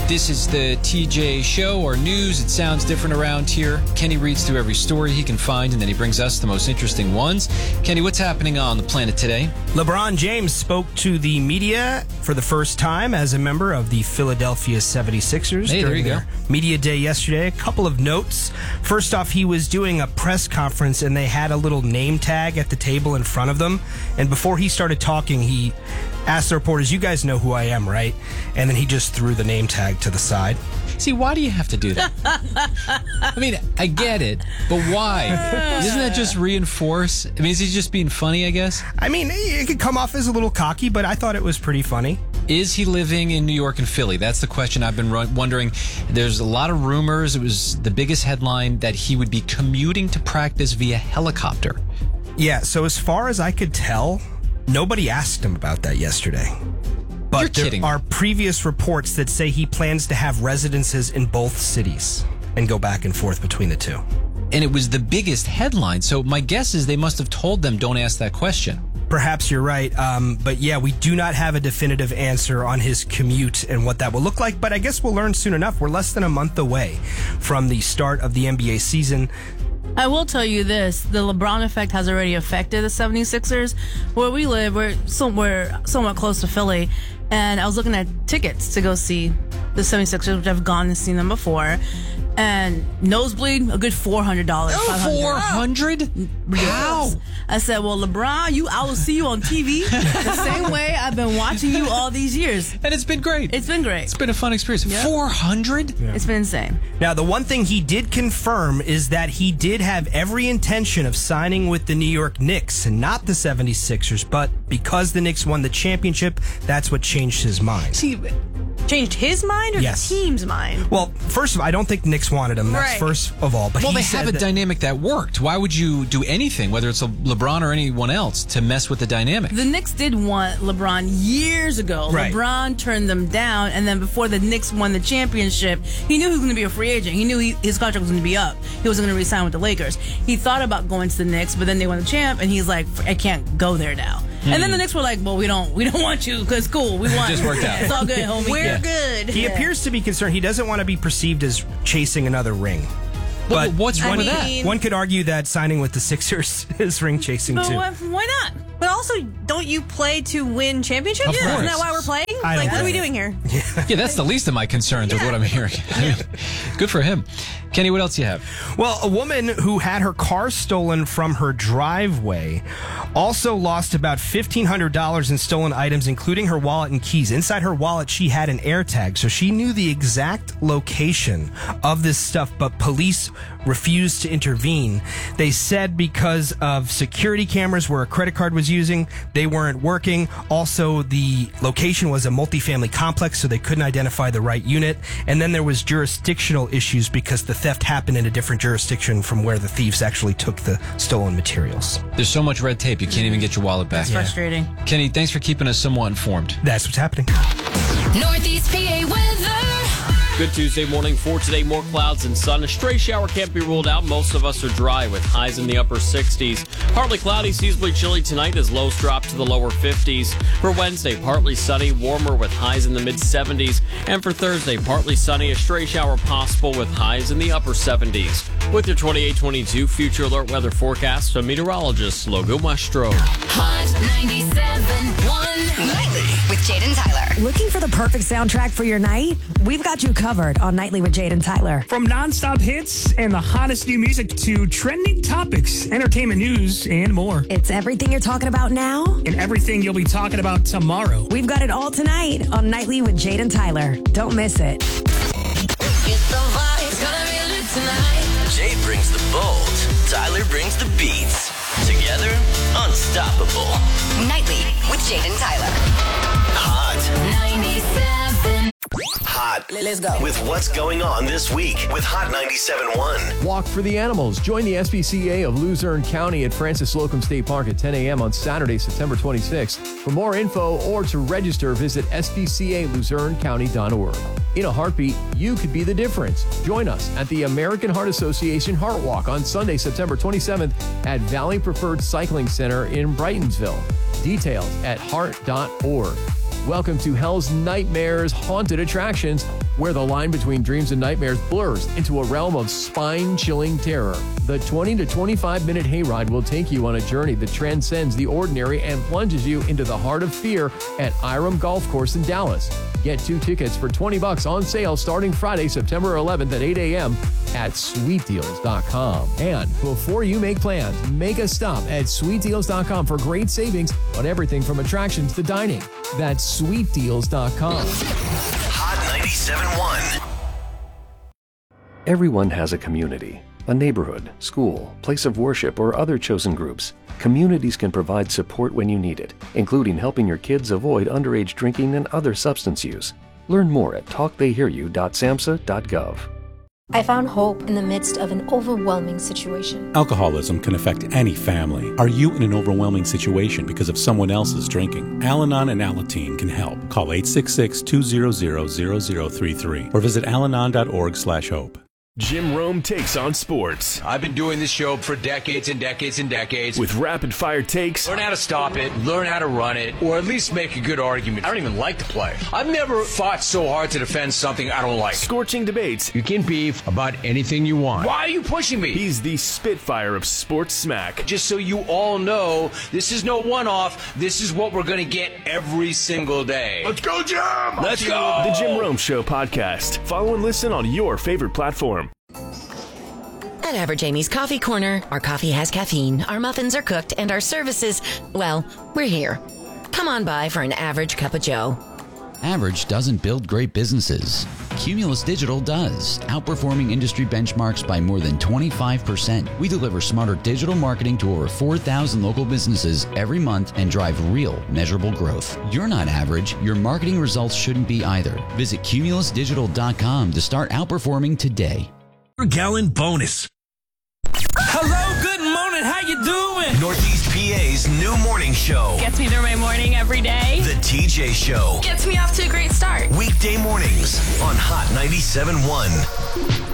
This is the TJ Show, or news. It sounds different around here. Kenny reads through every story he can find, and then he brings us the most interesting ones. Kenny, what's happening on the planet today? LeBron James spoke to the media for the first time as a member of the Philadelphia 76ers during their media day yesterday. A couple of notes. First off, he was doing a press conference, and they had a little name tag at the table in front of them. And before he started talking, he asked the reporters, "You guys know who I am, right?" And then he just threw the name tag to the side. See, why do you have to do that? I mean, I get it, but why? Doesn't that just reinforce? I mean, is he just being funny, I guess? I mean, it could come off as a little cocky, but I thought it was pretty funny. Is he living in New York and Philly? That's the question I've been wondering. There's a lot of rumors. It was the biggest headline that he would be commuting to practice via helicopter. Yeah, so as far as I could tell, nobody asked him about that yesterday. But You're kidding there me. are previous reports that say he plans to have residences in both cities and go back and forth between the two. And it was the biggest headline. So my guess is they must have told them, don't ask that question. Perhaps you're right. But yeah, we do not have a definitive answer on his commute and what that will look like. But I guess we'll learn soon enough. We're less than a month away from the start of the NBA season. I will tell you this, the LeBron effect has already affected the 76ers. Where we live, we're somewhat close to Philly, and I was looking at tickets to go see the 76ers, which I've gone and seen them before, and nosebleed, a good $400. $400? How? I said, well, LeBron, I will see you on TV the same way I've been watching you all these years. And it's been great. It's been great. It's been a fun experience. Yep. 400? Yeah. It's been insane. Now, the one thing he did confirm is that he did have every intention of signing with the New York Knicks and not the 76ers, but because the Knicks won the championship, that's what changed his mind. See, Changed his mind or Yes. the team's mind? Well, first of all, I don't think Knicks wanted him. That's Right. first of all. But well, he they said have a that- dynamic that worked. Why would you do anything, whether it's a LeBron or anyone else, to mess with the dynamic? The Knicks did want LeBron years ago. Right. LeBron turned them down, and then before the Knicks won the championship, he knew he was going to be a free agent. He knew his contract was going to be up. He wasn't going to re-sign with the Lakers. He thought about going to the Knicks, but then they won the champ, and he's like, I can't go there now. And then the Knicks were like, well, we don't want you because cool, we won. Just worked out. It's all good, homie. We're good. He appears to be concerned. He doesn't want to be perceived as chasing another ring. But what's wrong with that? One could argue that signing with the Sixers is ring chasing But too. why not? But also, don't you play to win championships? Of Isn't course. that why we're playing? I don't Like, what are we get it. doing here? Yeah, that's the least of my concerns with what I'm hearing. I mean, good for him. Kenny, what else do you have? Well, a woman who had her car stolen from her driveway also lost about $1,500 in stolen items, including her wallet and keys. Inside her wallet, she had an AirTag, so she knew the exact location of this stuff, but police refused to intervene. They said because of security cameras where a credit card was using, they weren't working. Also, the location was a multifamily complex, so they couldn't identify the right unit. And then there was jurisdictional issues because the theft happened in a different jurisdiction from where the thieves actually took the stolen materials. There's so much red tape, you can't even get your wallet back. It's frustrating. Kenny, thanks for keeping us somewhat informed. That's what's happening. Northeast PA weather. Good Tuesday morning. For today, more clouds and sun. A stray shower can't be ruled out. Most of us are dry with highs in the upper 60s. Partly cloudy, seasonably chilly tonight as lows drop to the lower 50s. For Wednesday, partly sunny, warmer with highs in the mid 70s. And for Thursday, partly sunny, a stray shower possible with highs in the upper 70s. With your 28-22 Future Alert weather forecast, I'm meteorologist Logo Maestro. Hot 97.1 Nightly with Jaden Tyler. Looking for the perfect soundtrack for your night? We've got you covered on Nightly with Jaden Tyler. From nonstop hits and the hottest new music to trending topics, entertainment news, and more. It's everything you're talking about now And everything you'll be talking about tomorrow. We've got it all tonight on Nightly with Jaden Tyler. Don't miss it. It's the vibe. It's gonna be lit tonight. Jay brings the bold, Tyler brings the beats. Together, unstoppable. Nightly with Jaden Tyler. Hot. 97. Hot. Let's go. With what's going on this week with Hot 97.1. Walk for the Animals. Join the SPCA of Luzerne County at Francis Slocum State Park at 10 a.m. on Saturday, September 26th. For more info or to register, visit spcaluzernecounty.org. In a heartbeat, you could be the difference. Join us at the American Heart Association Heart Walk on Sunday, September 27th at Valley Preferred Cycling Center in Brightonsville. Details at heart.org. Welcome to Hell's Nightmares Haunted Attractions, where the line between dreams and nightmares blurs into a realm of spine-chilling terror. The 20 to 25-minute hayride will take you on a journey that transcends the ordinary and plunges you into the heart of fear at Iram Golf Course in Dallas. Get 2 tickets for $20 on sale starting Friday, September 11th at 8 a.m. at sweetdeals.com. And before you make plans, make a stop at sweetdeals.com for great savings on everything from attractions to dining. That's sweetdeals.com. Hot 97.1. Everyone has a community, a neighborhood, school, place of worship, or other chosen groups. Communities can provide support when you need it, including helping your kids avoid underage drinking and other substance use. Learn more at talktheyhearyou.samhsa.gov. I found hope in the midst of an overwhelming situation. Alcoholism can affect any family. Are you in an overwhelming situation because of someone else's drinking? Al-Anon and Alateen can help. Call 866-200-0033 or visit alanon.org/hope. Jim Rome takes on sports. I've been doing this show for decades and decades and decades. With rapid-fire takes. Learn how to stop it, learn how to run it, or at least make a good argument. I don't even like to play. I've never fought so hard to defend something I don't like. Scorching debates. You can beef about anything you want. Why are you pushing me? He's the Spitfire of sports smack. Just so you all know, this is no one-off. This is what we're going to get every single day. Let's go, Jim! Let's go! The Jim Rome Show podcast. Follow and listen on your favorite platform. At Average Amy's Coffee Corner, our coffee has caffeine, our muffins are cooked, and our services, well, we're here. Come on by for an average cup of joe. Average doesn't build great businesses. Cumulus Digital does, outperforming industry benchmarks by more than 25%. We deliver smarter digital marketing to over 4,000 local businesses every month and drive real, measurable growth. You're not average. Your marketing results shouldn't be either. Visit cumulusdigital.com to start outperforming today. Gallon bonus. Hello, good morning. How you doing? Northeast PA's new morning show. Gets me through my morning every day. The TJ Show. Gets me off to a great start. Weekday mornings on Hot 97.1.